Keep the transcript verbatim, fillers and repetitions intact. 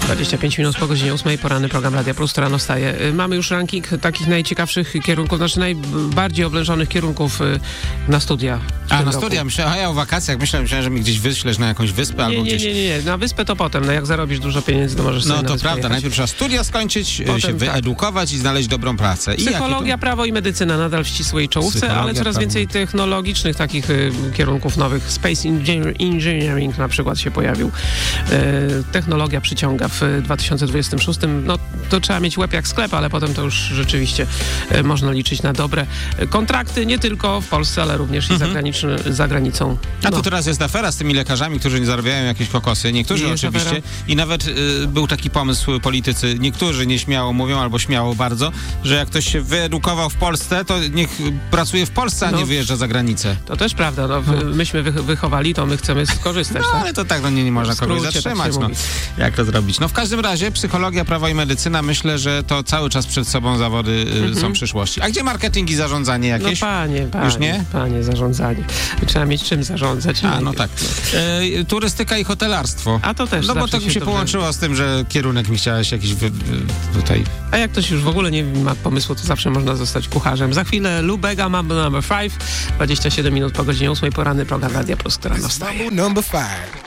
dwadzieścia pięć minut po godzinie ósmej, poranny program Radia Plus, który rano wstaje. Mamy już ranking takich najciekawszych kierunków, znaczy najbardziej oblężonych kierunków na studia. A, na studia? Myślałem, a ja o wakacjach myślałem, myślałem, że mnie gdzieś wyślesz na jakąś wyspę nie, albo nie, gdzieś... Nie, nie, nie, na wyspę to potem. No jak zarobisz dużo pieniędzy, to możesz sobie No na to wyspę prawda, jechać. najpierw trzeba studia skończyć, potem, się wyedukować tak. i znaleźć dobrą pracę. I Psychologia, to... prawo i medycyna nadal w ścisłej czołówce, Psychologia, ale coraz prawo. więcej technologicznych takich y, kierunków nowych. Space Engineering na przykład się pojawił. Y, technologia przyciąga w dwa tysiące dwudziestym szóstym. No to trzeba mieć łeb jak sklep, ale potem to już rzeczywiście y, można liczyć na dobre kontrakty, nie tylko w Polsce, ale również mhm. i zagraniczny, za granicą. A no. tu teraz jest afera z tymi lekarzami, którzy nie zarabiają jakieś kokosy. Niektórzy jest oczywiście. Afera. I nawet y, był taki pomysł politycy, niektórzy nieśmiało mówią, albo śmiało bardzo, że jak ktoś się wyedukował w Polsce, to niech pracuje w Polsce, a no, nie wyjeżdża za granicę. To też prawda. No, no. Myśmy wy, wychowali, to my chcemy skorzystać. No tak? ale to tak, no nie, nie można kogoś zatrzymać. Tak no. Jak to zrobić? No w każdym razie psychologia, prawo i medycyna, myślę, że to cały czas przed sobą zawody y, mhm. są przyszłości. A gdzie marketing i zarządzanie jakieś? No panie, panie. Już nie? Panie, zarządzanie. Trzeba mieć czym zarządzać. A, no tak. E, turystyka i hotelarstwo. A to też. No bo to mi się dobrze połączyło z tym, że kierunek mi chciałeś jakiś wy, wy, tutaj... A jak ktoś już w ogóle nie ma pomysłu, to zawsze można zostać kucharzem. Za chwilę Lubega, Mambo number five, dwadzieścia siedem minut po godzinie ósmej, poranny program Radia Plus, która następuje. Number five.